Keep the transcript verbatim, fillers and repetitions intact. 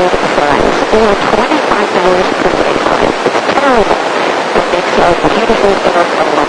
find fries, or twenty-five dollars per day fries. It's terrible. It makes a beautiful little